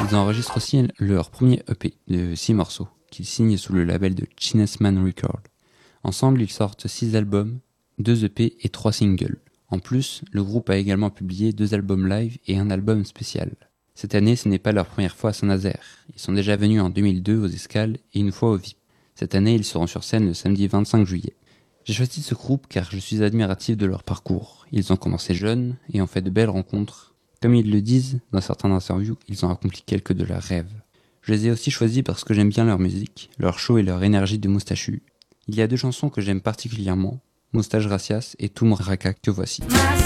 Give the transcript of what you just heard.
Ils enregistrent aussi leur premier EP de 6 morceaux, qu'ils signent sous le label de Chinesman Records. Ensemble, ils sortent 6 albums, 2 EP et 3 singles. En plus, le groupe a également publié 2 albums live et un album spécial. Cette année, ce n'est pas leur première fois à Saint-Nazaire. Ils sont déjà venus en 2002 aux Escales et une fois au VIP. Cette année, ils seront sur scène le samedi 25 juillet. J'ai choisi ce groupe car je suis admiratif de leur parcours. Ils ont commencé jeunes et ont fait de belles rencontres. Comme ils le disent dans certaines interviews, ils ont accompli quelques de leurs rêves. Je les ai aussi choisis parce que j'aime bien leur musique, leur show et leur énergie de moustachu. Il y a 2 chansons que j'aime particulièrement, Moustache Gracias et Tout Raka que voici.